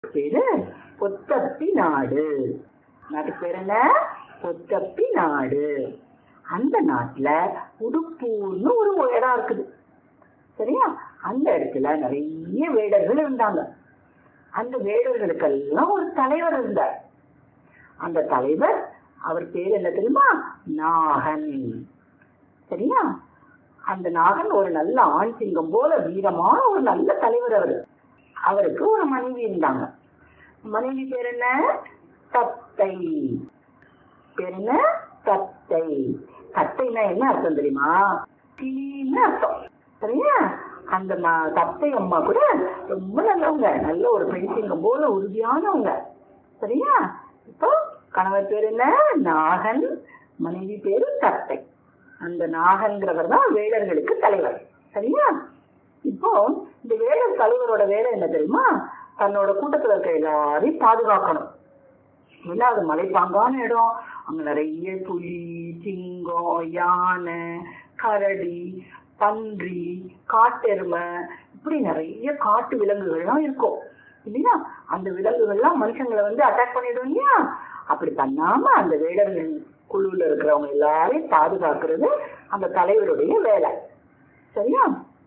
பேரு பொத்தப்பி நாடு. நாட்டுக்கு பேர் என்ன? பொத்தப்பி நாடு. அந்த நாட்டுல உடுப்பூர்னு ஒரு இடம் இருக்குது. சரியா? அந்த இடத்துல நிறைய வேடர்கள் இருந்தாங்க. அந்த வேடர்களுக்கெல்லாம் ஒரு தலைவர் இருந்தார். அந்த தலைவர், அவர் பேர் என்ன தெரியுமா? நாகன். சரியா? அந்த நாகன் ஒரு நல்ல ஆண் சிங்கம் போல வீரமான ஒரு நல்ல தலைவர். அவருக்கு ஒரு மனைவி இருந்தாங்க. மனைவி பேர் என்ன? தத்தை. பேர் என்ன? தத்தை. தத்தைன்னா என்ன அர்த்தம் தெரியுமா? கிளின்னு அர்த்தம். சரியா? அந்த தத்தை அம்மா கூட ரொம்ப நல்லவங்க, நல்ல ஒரு பெண் சிங்கம் போல உறுதியானவங்க. சரியா? இப்போ கணவர் பேர் என்ன? நாகன். மனைவி பேரு தத்தை. அந்த நாகன்கிறவர் தான் வேடர்களுக்கு தலைவர். சரியா? இப்போ இந்த வேடர் தலைவரோட வேலை என்ன தெரியுமா? தன்னோட கூட்டத்துல இருக்க எல்லாரையும் பாதுகாக்கணும். ஏன்னா அது மலைப்பாங்கான இடம். அங்க நிறைய புலி, சிங்கம், யானை, கரடி, பன்றி, காட்டெருமை, இப்படி நிறைய காட்டு விலங்குகள்லாம் இருக்கும் இல்லையா? அந்த விலங்குகள்லாம் மனுஷங்களை அட்டாக் பண்ணிடும் இல்லையா? அப்படி பண்ணாம அந்த வேடர்கள் குழுல இருக்கிறவங்க எல்லாரையும் பாதுகாக்கிறது அந்த தலைவருடைய வேலை. சரியா?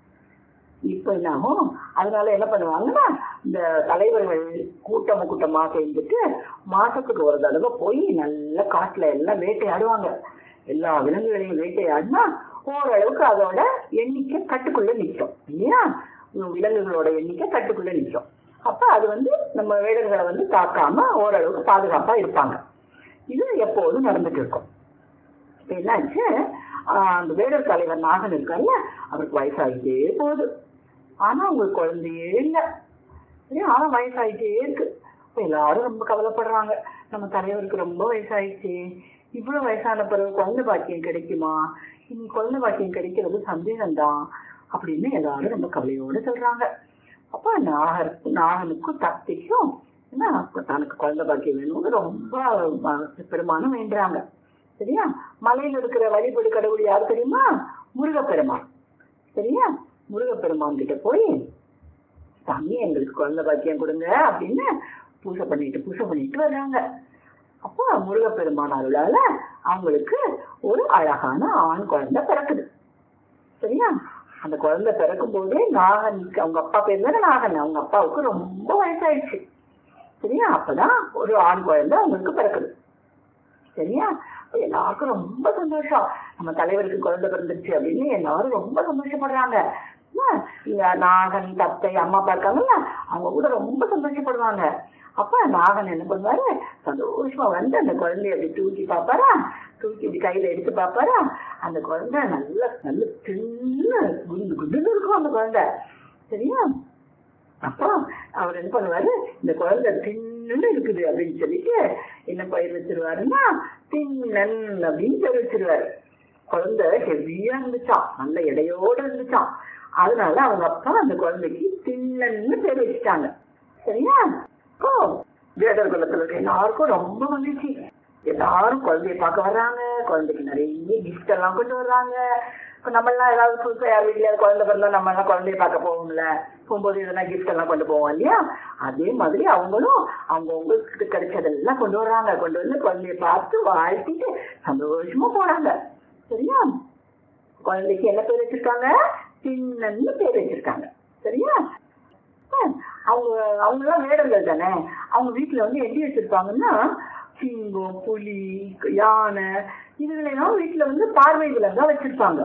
இப்ப என்ன ஆகும்? அதனால என்ன பண்ணுவாங்கன்னா, இந்த தலைவர்கள் கூட்டமா சேர்ந்துட்டு மாசத்துக்கு ஒரு தடவை போய் நல்ல காட்டுல எல்லாம் வேட்டையாடுவாங்க. எல்லா விலங்குகளையும் வேட்டையாடினா ஓரளவுக்கு அதோட எண்ணிக்கை கட்டுக்குள்ள நிற்கும் இல்லையா? விலங்குகளோட எண்ணிக்கை கட்டுக்குள்ள நிற்கும். அப்ப அது நம்ம வேடர்களை தாக்காம ஓரளவுக்கு பாதுகாப்பா இருப்பாங்க. இது எப்போதும் நடந்துட்டு இருக்கும். இப்ப என்னாச்சு, அந்த வேடர் தலைவர் நாகன் இருக்காருல்ல, அவருக்கு வயசாகிட்டே போகுது. ஆனா அவங்களுக்கு குழந்தையே இல்லை. ஆனா வயசாகிட்டே இருக்கு. எல்லாரும் ரொம்ப கவலைப்படுறாங்க. நம்ம தலைவருக்கு ரொம்ப வயசாயிடுச்சு, இவ்வளவு வயசான பிறகு குழந்தை பாக்கியம் கிடைக்குமா? இனி குழந்தை பாக்கியம் கிடைக்கிறது சந்தேகம்தான் அப்படின்னு எல்லாரும் ரொம்ப கவலையோடு சொல்றாங்க. அப்ப நாகனுக்கும் தத்தைக்கும் தனக்கு குழந்தை பாக்கியம் வேணும்னு ரொம்ப பெருமானம் வேண்டுறாங்க. சரியா? மலையில இருக்கிற வழிபடு கடவுள் யாரு தெரியுமா? முருகப்பெருமான். சரியா? முருகப்பெருமான் கிட்ட போய், சாமி எங்களுக்கு குழந்தை பாக்கியம் கொடுங்க அப்படின்னு பூஜை பண்ணிட்டு வர்றாங்க. அப்போ முருகப்பெருமான் அருளால அவங்களுக்கு ஒரு அழகான ஆண் குழந்தை பிறக்குது. சரியா? அந்த குழந்தை பிறக்கும் போதே நாகனுக்கு, அவங்க அப்பா பேர் தானே நாகன், அவங்க அப்பாவுக்கு ரொம்ப வயசாயிடுச்சு. சரியா? அப்பதான் ஒரு ஆண் குழந்தை அவங்களுக்கு பிறக்குது. சரியா? எல்லாருக்கும் ரொம்ப சந்தோஷம். நம்ம தலைவருக்கு குழந்தை பிறந்துருச்சு அப்படின்னு எல்லாரும் ரொம்ப சந்தோஷப்படுறாங்க. நாகன், தத்தை, அம்மா அப்பா இருக்காங்கல்ல, அவங்க கூட ரொம்ப சந்தோஷப்படுவாங்க. அப்ப நாகன் என்ன பண்ணுவாரு, சந்தோஷமா அந்த குழந்தைய அப்படி தூக்கி பாப்பாரா, தூக்கி இப்படி கையில எடுத்து பாப்பாரா, அந்த குழந்தை நல்ல தின்னு குண்டு இருக்கும் அந்த குழந்தை. சரியா? அப்போ அவர் என்ன பண்ணுவாரு, இந்த குழந்தை தின்னு இருக்குது அப்படின்னு சொல்லிட்டு என்ன பயிர் வச்சிருவாருன்னா தின்னன் அப்படின்னு பேர் வச்சிருவாரு. குழந்தை ஹெவியா இருந்துச்சான், நல்ல எடையோட இருந்துச்சான். அதனால அவங்க அப்பா அந்த குழந்தைக்கு தின்னன்னு பேர் வச்சுட்டாங்க. சரியா? இப்போ வேடர் குலத்துல இருக்க எல்லாருக்கும் ரொம்ப மகிழ்ச்சி. எல்லாரும் குழந்தைய பார்க்க வர்றாங்க. குழந்தைக்கு நிறைய கிஃப்ட் எல்லாம் கொண்டு வர்றாங்க. இப்ப நம்ம எல்லாம் ஏதாவது புதுசா யார் வீட்டுல குழந்தை பிறந்தா நம்ம எல்லாம் குழந்தைய பார்க்க போவோம்ல, போகும்போது எதனா கிஃப்ட் எல்லாம் கொண்டு போவோம் இல்லையா? அதே மாதிரி அவங்களும் அவங்க உங்களுக்கு கிடைச்சதெல்லாம் கொண்டு வர்றாங்க. கொண்டு வந்து குழந்தைய பார்த்து வாழ்த்திட்டு சந்தோஷமா போறாங்க. சரியா? குழந்தைக்கு என்ன பேர் வச்சிருக்காங்க? தின்னன்னு பேர் வச்சிருக்காங்க. சரியா? அவங்க எல்லாம் வேடர்கள் தானே. அவங்க வீட்டுல எப்படி வச்சிருப்பாங்கன்னா, சிங்கம், புலி, யானை, இதுகளெல்லாம் வீட்டுல பார்வை விலங்கா வச்சிருப்பாங்க.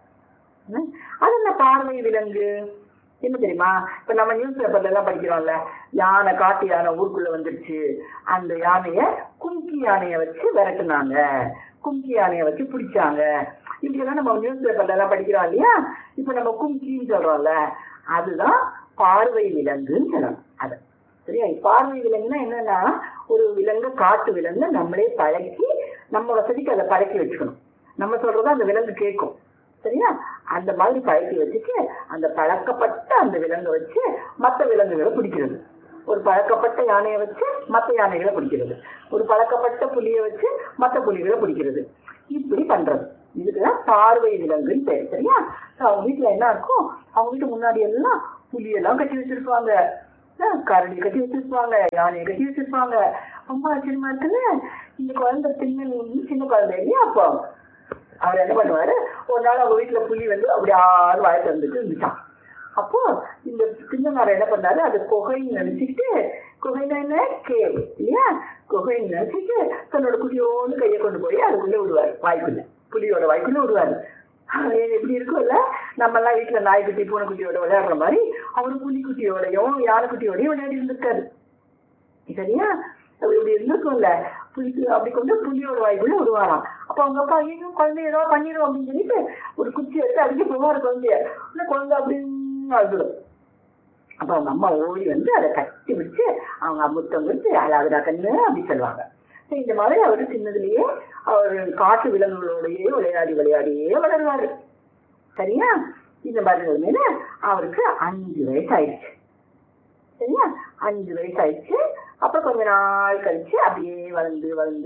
அது என்ன பார்வை விலங்கு என்ன தெரியுமா? இப்ப நம்ம நியூஸ் பேப்பர்ல எல்லாம் படிக்கிறோம்ல, யானை, காட்டு யானை ஊருக்குள்ள வந்துருச்சு, அந்த யானைய கும்கி யானைய வச்சு விரட்டுனாங்க, கும்கி யானைய வச்சு பிடிச்சாங்க, இப்படியெல்லாம் நம்ம நியூஸ் பேப்பர்ல எல்லாம் படிக்கிறோம் இல்லையா? இப்ப நம்ம கும்கின்னு சொல்றோம்ல, அதுதான் பார்வை விலங்குன்னு சொல்லணும். அது சரியா? பார்வை விலங்குன்னா என்னன்னா, ஒரு விலங்கு, காட்டு விலங்கு நம்மளே பழக்கி நம்ம வசதிக்கு அதை பழக்கி வச்சுக்கணும். நம்ம சொல்றதா அந்த விலங்கு கேட்கும். சரியா? அந்த மாதிரி பழக்கி வச்சுட்டு அந்த பழக்கப்பட்ட அந்த விலங்கை வச்சு மற்ற விலங்குகளை பிடிக்கிறது. ஒரு பழக்கப்பட்ட யானையை வச்சு மற்ற யானைகளை பிடிக்கிறது. ஒரு பழக்கப்பட்ட புலியை வச்சு மற்ற புலிகளை பிடிக்கிறது. இப்படி பண்றது. இதுக்குதான் பார்வை விலங்குன்னு பேர். சரியா? அவங்க வீட்டுல என்ன இருக்கும், அவங்க வீட்டு முன்னாடி எல்லாம் புலியெல்லாம் கட்டி வச்சிருப்பாங்க. கரடி கட்டி வச்சிருப்பாங்க, யானையை கட்டி வச்சிருப்பாங்க. ரொம்ப ஆச்சரியமா இருக்குல்ல. இந்த குழந்தை சின்ன குழந்தை இல்லையா? அப்போ அவர் என்ன பண்ணுவாரு, ஒரு நாள் அவங்க வீட்டுல புலி வந்து அப்படி ஆறு வாயை திறந்துட்டு இருந்துச்சான். அப்போ இந்த சின்னனார் என்ன பண்ணாரு, அது குகைன்னு நினைச்சிட்டு, குகைன்னா என்ன, கேவ் இல்லையா, குகைன்னு நினைச்சிட்டு தன்னோட குட்டியோன்னு கையை கொண்டு போய் அதுக்குள்ளே விடுவாரு, வாய்க்குள்ள, புலியோட வாய்க்குள்ள விடுவாரு. எப்படி இருக்கும்ல, நம்ம எல்லாம் வீட்டுல நாய்க்குட்டி பூனைக்குட்டியோட விளையாடுற மாதிரி அவரு புலிக்குட்டியோடையும் யானைக்குட்டியோடையும் விளையாடி இருந்திருக்காரு. சரியா? இப்படி இருந்திருக்கும்ல. புலிக்கு அப்படி கொண்டு புலியோட வாய்க்குள்ள விடுவாராம். அப்ப அவங்க அப்பா ஐயோ குழந்தை ஏதோ பண்ணிடும் அப்படின்னு சொல்லிட்டு ஒரு குச்சி எடுத்து அடிக்க போவாரு குழந்தைய. குழந்தை அப்படின்னு அழுதுடும். அப்ப அவங்க அம்மா ஓடி வந்து அதை கட்டி பிடிச்சு அவங்க முத்தம் கொடுத்து அழகுடா கண்ணு அப்படி சொல்லுவாங்க. இந்த மாதிரி அவரு சின்னதுலயே அவர் காட்டு விலங்குகளோடையே விளையாடியே வளருவாரு. சரியா? இந்த மாதிரி மேல அவருக்கு 5 வயசு ஆயிடுச்சு. சரியா? 5 வயசு ஆயிடுச்சு. அப்ப கொஞ்ச நாள் கழிச்சு அப்படியே வளர்ந்து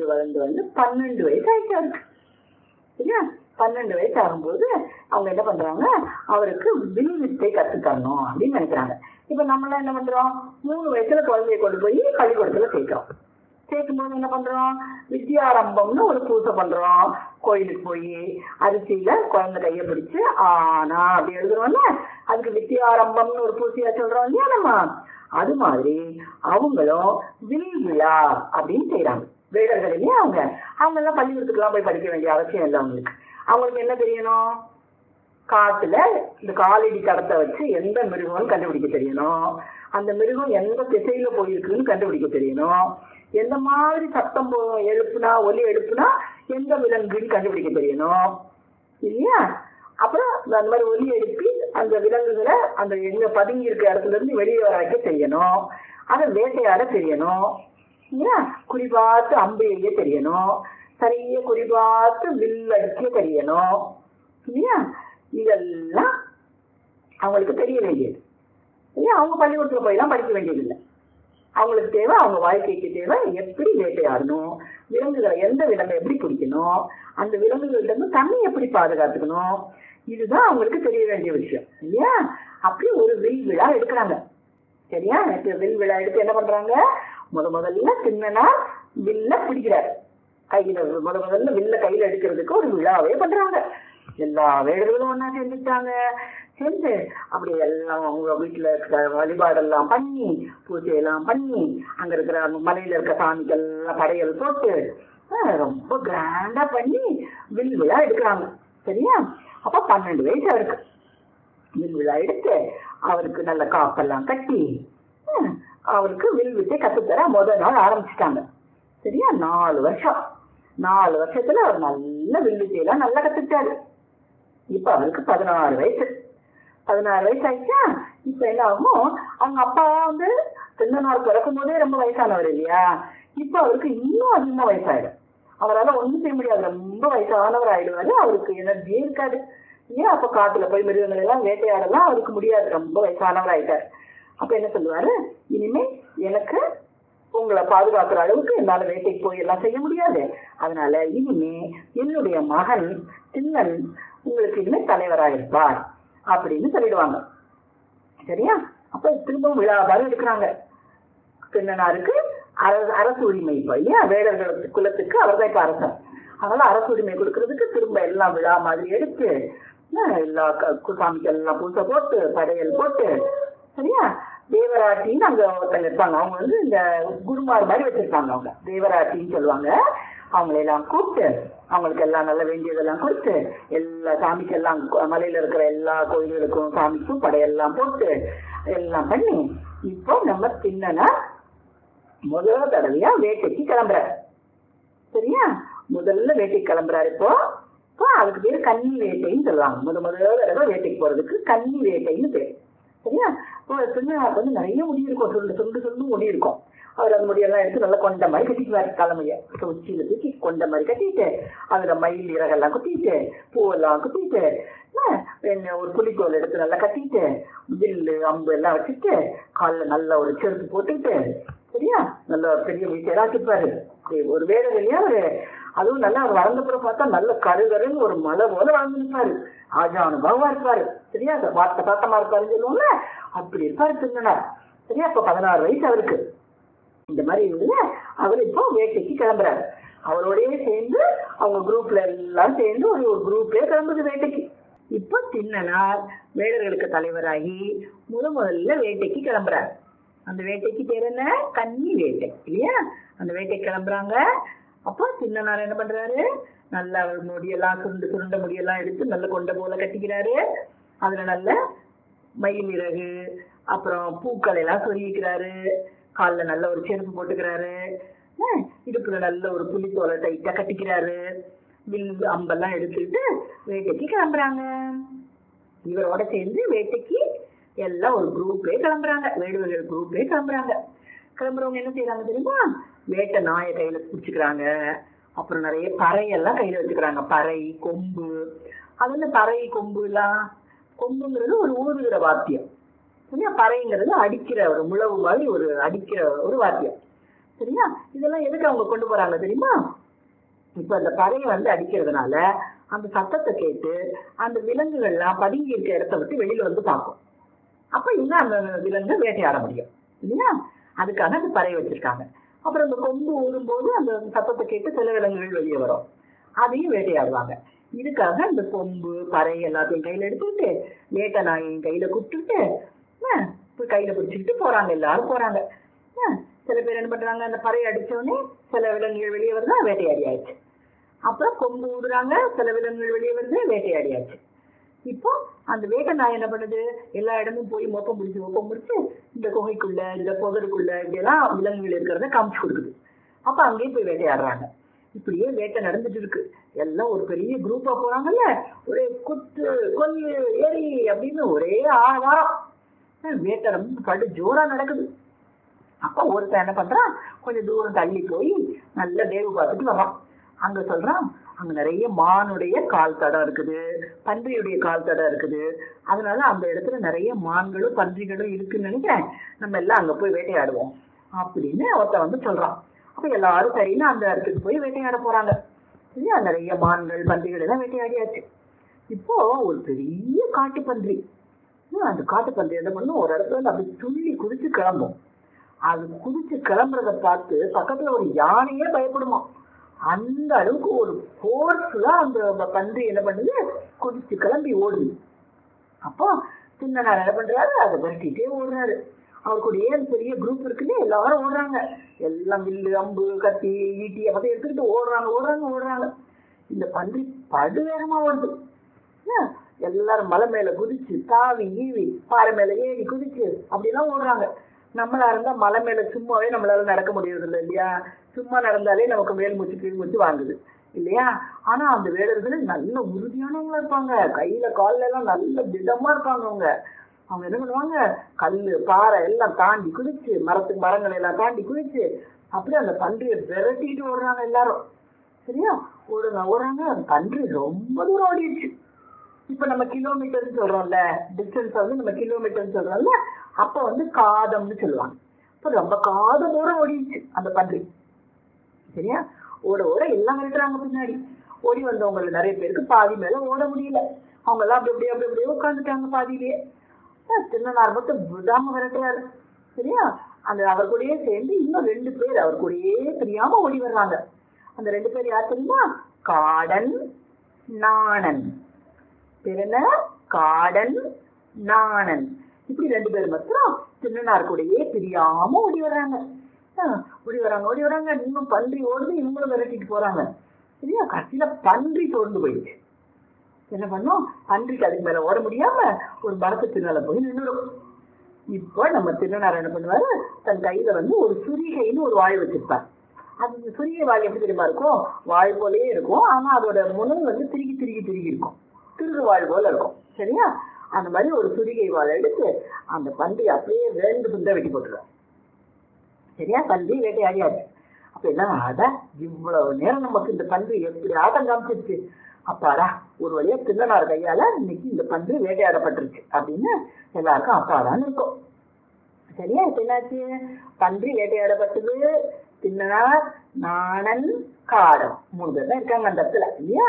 12 வயசு ஆயிடுச்சு அவருக்கு. சரியா? 12 வயசு ஆகும்போது அவங்க என்ன பண்றாங்க, அவருக்கு வில் வித்தை கத்துத்தரணும் அப்படின்னு நினைக்கிறாங்க. இப்ப நம்மளாம் என்ன பண்றோம், 3 வயசுல குழந்தைய கொண்டு போய் பள்ளிக்கூடத்துல சேர்க்கிறோம். சேர்க்கும்போது என்ன பண்றோம், வித்யாரம்பம்னு ஒரு பூசை பண்றோம். கோயிலுக்கு போய் அரிசியில குழந்தை கைய பிடிச்சு ஆனா அப்படி எழுதுறோம்ல, அதுக்கு வித்யாரம்பம்னு ஒரு பூசையா சொல்றோம் இல்லையா நம்ம. அது மாதிரி அவங்களும் வில் விழா அப்படின்னு செய்யறாங்க. வேடர்கள் இல்லையா அவங்க எல்லாம் பள்ளிக்கூடத்துக்குலாம் போய் படிக்க வேண்டிய அவசியம் இல்லை. அவங்களுக்கு என்ன தெரியணும், காட்டுல இந்த காலடி தடத்தை வச்சு எந்த மிருகம்னு கண்டுபிடிக்க தெரியணும், அந்த மிருகம் எந்த திசையில போயிருக்குன்னு கண்டுபிடிக்க தெரியணும், எந்த மாதிரி சத்தம் ஒலி எழுப்புனா எந்த விலங்குன்னு கண்டுபிடிக்க தெரியணும் இல்லையா. அப்புறம் அந்த மாதிரி ஒலி எழுப்பி அந்த விலங்குகளை அந்த எங்க பதுங்கி இருக்க இடத்துல இருந்து வெளியே வர வைக்க தெரியணும், அதை வேட்டையாட தெரியணும் இல்லையா, குறிபார்த்து அம்பு எய்ய தெரியணும், சரியா குறிபார்த்து வில் அடிக்க தெரியணும் இல்லையா. இதெல்லாம் அவங்களுக்கு தெரிய வேண்டியது இல்லையா. அவங்க பள்ளிக்கூடத்துல போயெல்லாம் படிக்க வேண்டியது இல்லை. அவங்களுக்கு தேவை, அவங்க வாழ்க்கைக்கு தேவை எப்படி வேட்டையாடணும், விலங்குகளை எந்த விலங்கை எப்படி பிடிக்கணும், அந்த விலங்குகள்ட்ட இருந்து தண்ணி எப்படி பாதுகாத்துக்கணும், இதுதான் அவங்களுக்கு தெரிய வேண்டிய விஷயம் இல்லையா. அப்படி ஒரு வில் விழா எடுக்கிறாங்க. சரியா? வில் விழா எடுத்து என்ன பண்றாங்க, முதல்ல சின்னனா வில்ல பிடிக்கிறாரு கையில. முதல்ல வில்ல கையில எடுக்கிறதுக்கு ஒரு விழாவே பண்றாங்க. எல்லா வேடர்களும் ஒன்னா சேர்ந்துட்டாங்க. சேர்ந்து அப்படி எல்லாம் அவங்க வீட்டுல இருக்கிற வழிபாடெல்லாம் பண்ணி பூஜையெல்லாம் பண்ணி அங்க இருக்கிற மலையில இருக்க சாமிக்கெல்லாம் படையல் போட்டு ரொம்ப கிராண்டா பண்ணி வில் விழா எடுக்கிறாங்க. சரியா? அப்ப 12 வயசு அவருக்கு. வில் விழா எடுத்து அவருக்கு நல்ல காப்பெல்லாம் கட்டி அவருக்கு வில் வித்தை கத்துத்தர முதல் நாள் ஆரம்பிச்சுட்டாங்க. சரியா? 4 வருஷம். 4 வருஷத்துல அவர் நல்ல வில் வித்தையெல்லாம் நல்லா கத்துக்கிட்டாரு. இப்ப அவருக்கு 16 வயசு. 16 வயசு ஆயிடுச்சா. இப்ப என்ன ஆகும், அவங்க அப்பா வந்து சின்னனார் பிறக்கும் போதே ரொம்ப வயசானவர் இல்லையா. இப்ப அவருக்கு இன்னும் அதிகமா வயசாயிடும். அவரால் ஒண்ணும் செய்ய முடியாது, ரொம்ப வயசானவர் ஆயிடுவாரு. அவருக்கு எனர்ஜியே இருக்காது. ஏன் அப்ப காட்டுல போய் மிருகங்கள் எல்லாம் வேட்டையாடலாம் அவருக்கு முடியாது, ரொம்ப வயசானவர் ஆயிட்டாரு. அப்ப என்ன சொல்லுவாரு, இனிமே எனக்கு உங்களை பாதுகாக்கிற அளவுக்கு என்னால வேட்டைக்கு போய் எல்லாம் செய்ய முடியாது. அதனால இனிமே என்னுடைய மகன் சின்னன் உங்களுக்கு இனிமே தலைவராயிருப்பார் அப்படின்னு சொல்லிடுவாங்க. சரியா? அப்ப திரும்பவும் விழாபாரம் எடுக்கிறாங்க. சின்னனாருக்கு அரசு உரிமை இப்ப இல்லையா, வேடர்கள் குலத்துக்கு அவர் தான் இப்ப அரசர். அதனால அரசு உரிமை கொடுக்கறதுக்கு திரும்ப எல்லாம் விழா மாதிரி எடுத்து எல்லா சாமிக்கு எல்லாம் பூசை போட்டு படையல் போட்டு. சரியா? தேவராட்டின்னு அங்க ஒருத்தங்க இருப்பாங்க. அவங்க வந்து இந்த குருமார் மாதிரி வச்சிருப்பாங்க. அவங்க தேவராட்டின்னு சொல்லுவாங்க. அவங்களெல்லாம் கூப்பிட்டு அவங்களுக்கு எல்லாம் நல்ல வேண்டியதெல்லாம் கொடுத்து எல்லா சாமிக்கெல்லாம் மலையில இருக்கிற எல்லா கோயில்களுக்கும் சாமிக்கும் படையெல்லாம் போட்டு எல்லாம் பண்ணி இப்போ நம்ம சின்னனா முதல் தடவையா வேட்டைக்கு கிளம்புறாரு. சரியா? முதல்ல வேட்டைக்கு கிளம்புறாரு. இப்போ அதுக்கு பேரு கன்னி வேட்டைன்னு சொல்லுவாங்க. முதல் தடவை வேட்டைக்கு போறதுக்கு கன்னி வேட்டைன்னு பேரு. சரியா? இப்போ சின்னனாருக்கு வந்து நிறைய முடி இருக்கும், சுண்டு முடி இருக்கும். அவர் அந்த முடியெல்லாம் எடுத்து நல்லா கொண்ட மாதிரி கட்டிக்குவாரு. தலைமைய உச்சியில தூக்கி கொண்ட மாதிரி கட்டிட்டு அதுல மயில் இறகெல்லாம் குத்திட்டு பூவெல்லாம் குத்திட்டு ஒரு புலிக்கோல் எடுத்து நல்லா கட்டிட்டு வில்லு அம்பு எல்லாம் வச்சுட்டு காலில் நல்ல ஒரு செருப்பு போட்டுக்கிட்டு சரியா நல்ல பெரிய வீட்டையெல்லாம் வச்சுப்பாரு. ஒரு வேடர் இல்லையா அவரு. அதுவும் நல்லா அவர் வளர்ந்தப்புறம் பார்த்தா நல்ல கருகருன்னு ஒரு மலை போல வளர்ந்து நிற்பாரு. ஆஜானுபாவா இருப்பாரு. சரியா? வார்த்தை பாட்டமா இருப்பாருன்னு சொல்லுவோம்ல, அப்படி இருப்பாரு சின்னனார். சரியா? அப்ப 16 வயசு அவருக்கு. இந்த மாதிரி இருந்தது. அவர் இப்போ வேட்டைக்கு கிளம்புறாரு. அவரோடய சேர்ந்து அவங்க குரூப்ல எல்லாம் சேர்ந்து ஒரு குரூப்பே கிளம்புது வேட்டைக்கு. இப்போ தின்னனார் வேடர்களுக்கு தலைவராகி முதல்ல வேட்டைக்கு கிளம்புறாரு. அந்த வேட்டைக்கு பேர் என்ன? கன்னி வேட்டை இல்லையா? அந்த வேட்டைக்கு கிளம்புறாங்க. அப்போ தின்னனார் என்ன பண்றாரு? நல்லா முடியெல்லாம் சுருண்ட முடியெல்லாம் எடுத்து நல்ல கொண்ட போல கட்டிக்கிறாரு. அதுல நல்ல மயில் இறகு அப்புறம் பூக்களை எல்லாம் சொருகிக்கிறாரு. காலில் நல்ல ஒரு செருப்பு போட்டுக்கிறாரு. இடுப்புல நல்ல ஒரு புலித்தோலை டைட்டா கட்டிக்கிறாரு. வில் அம்பெல்லாம் எடுத்துக்கிட்டு வேட்டைக்கு கிளம்புறாங்க. இவரோட சேர்ந்து வேட்டைக்கு எல்லாம் ஒரு குரூப்பே கிளம்புறாங்க. வேடுவர்கள் குரூப்பே கிளம்புறாங்க. கிளம்புறவங்க என்ன செய்யறாங்க தெரியுமா? வேட்டை நாயை கையில பிடிச்சிக்கிறாங்க. அப்புறம் நிறைய பறையெல்லாம் கையில வச்சுக்கிறாங்க. பறை, கொம்பு. அது என்ன பறை, கொம்பு எல்லாம்? கொம்புங்கிறது ஒரு ஊதுகிற வாத்தியம் சரியா? பறைங்கிறது அடிக்கிற ஒரு முழவு மாதிரி ஒரு அடிக்கிற ஒரு வாத்தியம் சரியா? இதெல்லாம் எதுக்கு அவங்க கொண்டு போறாங்க தெரியுமா? இப்ப அந்த பறையை அடிக்கிறதுனால அந்த சத்தத்தை கேட்டு அந்த விலங்குகள்லாம் பதுங்கி இருக்க இடத்த விட்டு வெளியில வந்து பார்க்கும். அப்ப இன்னும் அந்த விலங்கு வேட்டையாட முடியும் இல்லையா? அதுக்காக அந்த பறையை வச்சிருக்காங்க. அப்புறம் அந்த கொம்பு ஊதும்போது அந்த சத்தத்தை கேட்டு சில விலங்குகள் வெளியே வரும். அதையும் வேட்டையாடுவாங்க. இதுக்காக இந்த கொம்பு பறை எல்லாத்தையும் கையில எடுத்துக்கிட்டு வேட்டை நாயையும் கையில கூப்பிட்டுட்டு கையில பிடிச்சிக்கிட்டு போறாங்க. எல்லாரும் போறாங்க. சில பேர் என்ன பண்றாங்க? அந்த பறையை அடிச்சோடனே சில விலங்குகள் வெளியே வருதா, வேட்டையாடியாச்சு. அப்புறம் கொம்பு ஊதுறாங்க, சில விலங்குகள் வெளியே வருது, வேட்டையாடியாச்சு. இப்போ அந்த வேட்டை நாய் என்ன பண்ணுது? எல்லா இடமும் போய் மொப்பம் முடிச்சு இந்த குகைக்குள்ள இந்த புதருக்குள்ள இப்படியெல்லாம் விலங்குகள் இருக்கிறத காமிச்சு கொடுக்குது. அப்ப அங்கேயும் போய் வேட்டையாடுறாங்க. இப்படியே வேட்டை நடந்துட்டு இருக்கு. எல்லாம் ஒரு பெரிய குரூப்பா போறாங்கல்ல, ஒரே குத்து கொல்லு ஏறி அப்படின்னு ஒரே ஆவாரம். வேட்டை ரொம்ப படு ஜோரா நடக்குது. அப்ப ஒருத்தன் என்ன பண்றான்? கொஞ்சம் தூரம் தள்ளி போய் நல்ல வேவு பார்த்துட்டு வரான். அங்க சொல்றான், அங்க நிறைய மானுடைய கால் தடம் இருக்குது, பன்றியுடைய கால் தடம் இருக்குது. அதனால அந்த இடத்துல நிறைய மான்களும் பன்றிகளும் இருக்குன்னு நினைக்கிறேன். நம்ம எல்லாம் அங்க போய் வேட்டையாடுவோம் அப்படின்னு ஒருத்தன் சொல்றான். அப்ப எல்லாரும் சரின்னு அந்த இடத்துக்கு போய் வேட்டையாட போறாங்க. சரியா? நிறைய மான்கள் பன்றிகள் எல்லாம் வேட்டையாடியாச்சு. இப்போ ஒரு பெரிய காட்டு பன்றி, அந்த காட்டு பன்றி என்ன பண்ணும்? ஒரு இடத்துல அப்படி துள்ளி குதிச்சு கிளம்பும். அது குதிச்சு கிளம்புறத பார்த்து பக்கத்துல ஒரு யானையே பயப்படுமா. அந்த அளவுக்கு ஒரு போர்ஸ்ல அந்த பன்றி என்ன பண்ணுது? குதிச்சு கிளம்பி ஓடுது. அப்போ சின்னனார் என்ன பண்றாரு? அதை விரட்டிட்டே ஓடுறாரு. அவருக்குடைய பெரிய குரூப் இருக்குன்னு எல்லாரும் ஓடுறாங்க. எல்லாம் வில்லு அம்பு கத்தி ஈட்டி அதை எடுத்துக்கிட்டு ஓடுறாங்க. இந்த பன்றி படு வேகமா ஓடுது. எல்லாரும் மலை மேல குதிச்சு தாவி ஈவி பாறை மேல ஏறி குதிச்சு அப்படிலாம் ஓடுறாங்க. நம்மளா இருந்தா மலை மேல சும்மாவே நம்மளால நடக்க முடியறது இல்லை இல்லையா? சும்மா நடந்தாலே நமக்கு மேல் மூச்சு கீழ் மூச்சு வாங்குது இல்லையா? ஆனா அந்த வேடர்கள் நல்ல உறுதியானவங்களா இருப்பாங்க. கையில கால்ல எல்லாம் நல்ல திடமா இருப்பாங்க. அவங்க என்ன பண்ணுவாங்க? கல்லு பாறை எல்லாம் தாண்டி குதிச்சு மரங்களை எல்லாம் தாண்டி குதிச்சு அப்படியே அந்த பன்றியை விரட்டிட்டு ஓடுறாங்க எல்லாரும். சரியா? ஓடுறாங்க. அந்த பன்றி ரொம்ப தூரம் ஓடிடுச்சு. இப்ப நம்ம கிலோமீட்டர்னு சொல்றோம்ல, டிஸ்டன்ஸ் நம்ம கிலோமீட்டர்னு சொல்றோம்ல, அப்ப காதம்னு சொல்லுவாங்க. இப்ப ரொம்ப காத தூரம் ஓடிடுச்சு அந்த பன்றி. சரியா? ஓட எல்லாம் விரட்டுறாங்க பின்னாடி. ஓடி வந்தவங்க நிறைய பேருக்கு பாதி மேல ஓட முடியல. அவங்க எல்லாம் அப்படி அப்படியே உட்காந்துட்டாங்க பாதியிலேயே. சின்னனார் மட்டும் விடாம விரட்டுறாரு. சரியா? அந்த அவர் கூடயே சேர்ந்து இன்னும் 2 பேர் அவர் கூடயே தெரியாம ஓடி வர்றாங்க. அந்த 2 பேர் யார் தெரியுமா? காடன் நாணன். பேர் என்ன? காடன் நாணன். இப்படி 2 பேர் மட்டும் சின்னனார் கூடயே பிரியாம ஓடி வர்றாங்க. இன்னும் பன்றி ஓடுது, இவங்களும் விரட்டிட்டு போறாங்க. சரியா? கடைசியில பன்றி தோர்ந்து போயிடுச்சு. என்ன பண்ணும்? பன்றிக்கு அதுக்கு மேல ஓட முடியாம ஒரு மரத்துக்கு மேல போய் நின்றுடும். இப்போ நம்ம திருநார் என்ன பண்ணுவாரு? தன் கையில ஒரு சுரிகைன்னு ஒரு வாய் வச்சிருப்பார். அது சுரிகை வாய் எப்படி தெரியுமா இருக்கும்? வாய் போலயே இருக்கும். ஆனா அதோட முனை திருகி இருக்கும். திருகு வாழ் போல இருக்கும். சரியா? அந்த மாதிரி ஒரு சுரிகை வாழை எடுத்து அந்த பன்றி அப்படியே 2 துண்டா வெட்டி போட்டுருவோம். சரியா? பன்றி வேட்டையாடியாச்சு. அப்ப என்ன இவ்வளவு நேரம் நமக்கு இந்த பன்றி எப்படி ஆட்டம் காமிச்சிருச்சு. அப்பாடா, ஒரு வழியா தின்னனார் கையால இன்னைக்கு இந்த பன்றி வேட்டையாடப்பட்டுருச்சு அப்படின்னு எல்லாருக்கும் அப்பாடான்னு இருக்கும். சரியா? இப்ப என்னாச்சு? பன்றி வேட்டையாடப்பட்டது. தின்னனார், நாணன், காடன் 3 பேர் தான் இருக்காங்க அந்த இடத்துல இல்லையா?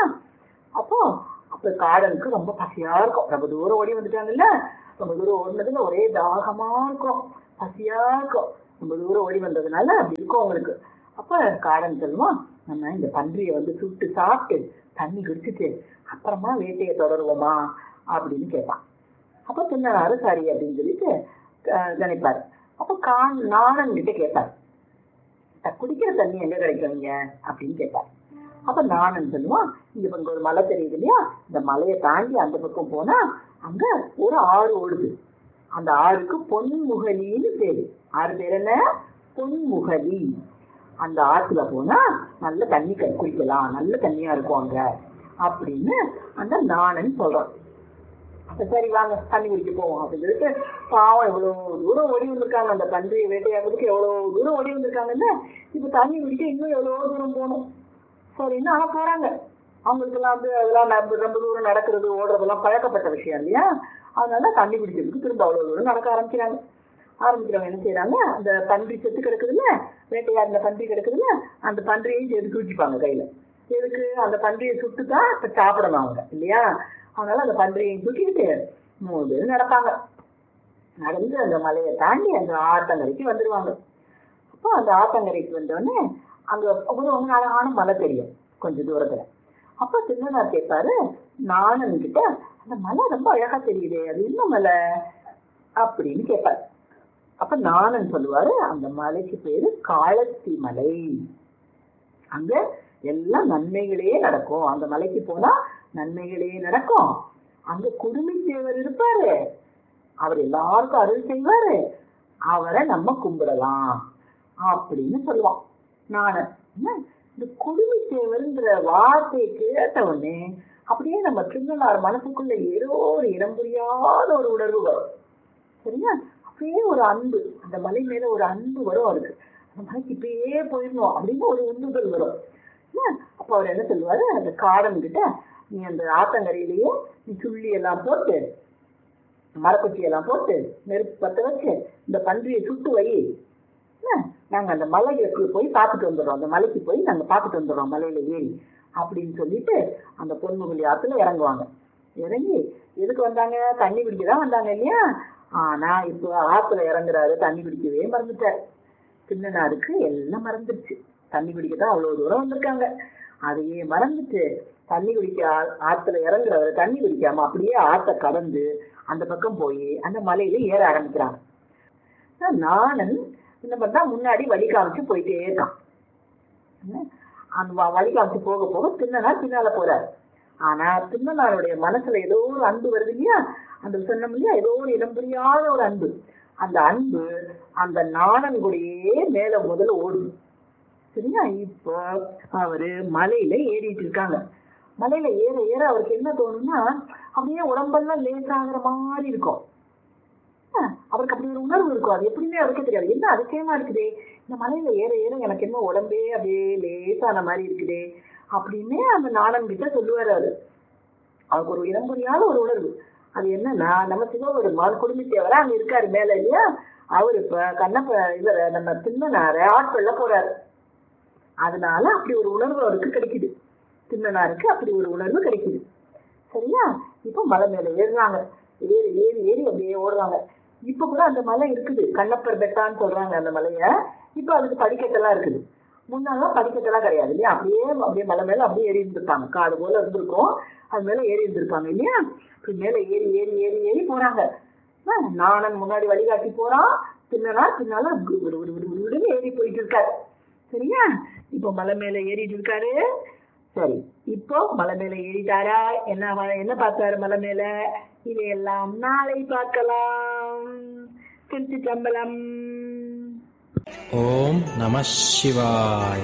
அப்ப காடனுக்கு ரொம்ப பசியா இருக்கும். ரொம்ப தூரம் ஓடி வந்துட்டாங்கல்ல. ரொம்ப தூரம் ஓடினதுல ஒரே தாகமா இருக்கும். பசியா இருக்கும், ரொம்ப தூரம் ஓடி வந்ததுனால அப்படி இருக்கும் அவங்களுக்கு. அப்ப காடன் சொல்லுவான், நம்ம இந்த பன்றியை சுட்டு சாப்பிட்டு தண்ணி குடிச்சிட்டு அப்புறமா வேட்டையை தொடருவோமா அப்படின்னு கேட்பான். அப்ப தின்னனாரு சரி அப்படின்னு சொல்லிட்டு நினைப்பாரு. அப்ப நாணன் கிட்ட கேட்பாரு, குடிக்கிற தண்ணி எங்க கிடைக்குவீங்க அப்படின்னு கேட்பாரு. அப்ப நாணன் சொல்லுவான், இங்க ஒரு மலை தெரியுது இல்லையா, இந்த மலையை தாண்டி அந்த பக்கம் போனா அங்க ஒரு ஆறு ஓடுது, அந்த ஆறுக்கு பொன்முகலின்னு பேரு. ஆறு பேர் என்ன? பொன்முகலி. அந்த ஆற்றுல போனா நல்ல தண்ணி குடிக்கலாம், நல்ல தண்ணியா இருக்கும் அங்க அப்படின்னு அந்த நாணன் சொல்றான். சரி வாங்க தண்ணி குடிக்க போவோம் அப்படின்னு சொல்லிட்டு பாவம் எவ்வளவு தூரம் ஓடி வந்திருக்காங்க, அந்த பன்றியை வேட்டையாடுறதுக்கு எவ்வளவு தூரம் ஓடி வந்திருக்காங்கன்னு. இப்ப தண்ணி குடிக்க இன்னும் எவ்வளவு தூரம் போகணும். சரின்னு ஆனா போறாங்க. அவங்களுக்கு எல்லாம் அதெல்லாம் ரொம்ப தூரம் நடக்கிறது ஓடுறதெல்லாம் பழக்கப்பட்ட விஷயம் இல்லையா, அதனால தண்ணி குடிக்கிறதுக்கு திரும்ப அவ்வளவு தூரம் நடக்க ஆரம்பிக்கிறவங்க என்ன செய்யறாங்க, அந்த பன்றி செத்து கிடக்குதுல்ல, வேட்டையாடின பன்றி கிடக்குதுல்ல, அந்த பன்றியையும் சேர்த்து தூக்கிப்பாங்க கையில. எதுக்கு? அந்த பன்றியை சுட்டுதான் இப்ப சாப்பிடணும் அவங்க இல்லையா, அதனால அந்த பன்றியையும் தூக்கிக்கிட்டு 3 பேர் நடப்பாங்க. நடந்து அந்த மலையை தாண்டி அந்த ஆத்தங்கரைக்கு வந்துருவாங்க. அப்போ அந்த ஆத்தங்கரைக்கு வந்தோடனே அங்க ஒரு அழகான மலை தெரியும் கொஞ்சம் தூரத்துல. அப்ப சின்னனார் கேட்பாரு நாணன் கிட்ட, அந்த மலை ரொம்ப அழகா தெரியுது, அது என்ன மலை அப்படின்னு கேட்பாரு. அப்ப நாணன் சொல்லுவாரு, அந்த மலைக்கு பேரு காளத்தி மலை, அங்க எல்லாம் நன்மைகளே நடக்கும், அந்த மலைக்கு போனா நன்மைகளே நடக்கும், அங்க குடுமித்தேவர் இருப்பாரு, அவர் எல்லாருக்கும் அருள் செய்வாரு, அவரை நம்ம கும்பிடலாம் அப்படின்னு சொல்லுவான் நாணன். இந்த குடுமித்தேவர்ங்கிற வார்த்தையை கேட்ட உடனே அப்படியே நம்ம சின்னனார் மனசுக்குள்ள ஏதோ ஒரு இடம் புரியாத ஒரு உணர்வு வரும். சரியா? அப்படியே ஒரு அன்பு, அந்த மலை மேல ஒரு அன்பு வரும் அவருக்கு, அந்த மலைக்கு இப்பயே போயிடணும் அப்படின்னு ஒரு உந்துதல் வரும். அப்ப அவர் என்ன சொல்லுவாரு, அந்த காடன் கிட்ட, நீ அந்த ஆத்தங்கரையிலேயே நீ சுள்ளி எல்லாம் போட்டு மரக்குச்சி எல்லாம் போட்டு நெருப்பு பத்த வச்சு இந்த பன்றியை சுட்டு வை, நாங்க அந்த மலைகளுக்கு போய் பார்த்துட்டு வந்துடுறோம், அந்த மலைக்கு போய் நாங்க பார்த்துட்டு வந்துடுறோம் மலையில ஏறி அப்படின்னு சொல்லிட்டு அந்த பொன்முகலி ஆத்துல இறங்குவாங்க. இறங்கி எதுக்கு வந்தாங்க? தண்ணி குடிக்கதான் வந்தாங்க இல்லையா. ஆனா இப்போ ஆத்துல இறங்குறாரு, தண்ணி குடிக்கவே மறந்துட்டாரு. சின்னனாருக்கு எல்லாம் மறந்துடுச்சு, தண்ணி குடிக்கதான் அவ்வளவு தூரம் வந்திருக்காங்க, அதையே மறந்துட்டு தண்ணி குடிக்க ஆத்துல இறங்குறவரு தண்ணி குடிக்காம அப்படியே ஆத்த கடந்து அந்த பக்கம் போய் அந்த மலையில ஏற ஆரம்பிக்கிறாங்க. நாணன் என்ன பண்ணா, முன்னாடி வழி காமிச்சு போயிட்டே இருக்கான். அந்த வழி காமிச்சு போக போக தின்னனார் பின்னால போறாரு. ஆனா தின்னனாருடைய மனசுல ஏதோ ஒரு அன்பு வருது இல்லையா, அந்த சொன்னோம் இல்லையா, ஏதோ ஒரு இடம் புரியாத ஒரு அன்பு, அந்த அன்பு அந்த நாணன் கூடயே மேல முதல்ல ஓடுது. சரியா? இப்போ அவரு மலையில ஏறிட்டு இருக்காங்க. மலையில ஏற ஏற அவருக்கு என்ன தோணும்னா, அப்படியே உடம்பெல்லாம் லேசாகிற மாதிரி இருக்கும். அவருக்கு அப்படி ஒரு உணர்வு இருக்கும், அது எப்படின்னே அவருக்கே தெரியாது. என்ன அதிசயமா இருக்குதே, இந்த மலையில ஏற ஏற எனக்கு என்ன உடம்பே அப்படியே லேசான மாதிரி இருக்குதே அப்படின்னு அந்த நாணன் கிட்ட சொல்லுவாரு. அவருக்கு ஒரு இடம் புரியாத ஒரு உணர்வு. அது என்னன்னா, நம்ம சிவபெருமான் குடும்பத்தேவரா அங்க இருக்காரு மேல இல்லையா, அவரு இப்ப கண்ணப்ப இவரை நம்ம தின்னனார ஆட்கொள்ள போறாரு. அதனால அப்படி ஒரு உணர்வு அவருக்கு கிடைக்குது, தின்னனாருக்கு அப்படி ஒரு உணர்வு கிடைக்குது. சரியா? இப்ப மலை மேல ஏறுறாங்க, ஏறி ஏறி ஏறி அப்படியே ஓடுறாங்க. இப்ப கூட அந்த மலை இருக்குது, கண்ணப்பர் பெட்டான்னு சொல்றாங்க அந்த மலைய. இப்ப அதுக்கு படிக்கட்டெல்லாம் இருக்குது, முன்னாலாம் படிக்கட்டெல்லாம் கிடையாது இல்லையா, அப்படியே அப்படியே மலை மேல அப்படியே ஏறி இருந்திருப்பாங்க, காடு போல இருந்திருக்கும், அது மேல ஏறி இருந்திருப்பாங்க இல்லையா. மேல ஏறி ஏறி ஏறி ஏறி போறாங்க. நாணன் முன்னாடி வழிகாட்டி போறான், தின்னனார் பின்னால விடுன்னு ஏறி போயிட்டு இருக்காரு. சரியா? இப்போ மலை மேல ஏறிட்டு இருக்காரு. சரி, இப்போ மலை மேல ஏறிட்டாரா, என்ன பார்த்தாரு மலை மேல, இதையெல்லாம் நாளை பார்க்கலாம். திருச்சிற்றம்பலம். ஓம் நம சிவாய.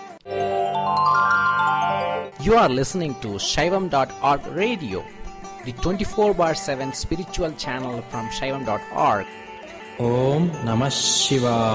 You are listening to Shaivam.org radio, the 24/7 spiritual channel from Shaivam.org. Om Namah Shivaya.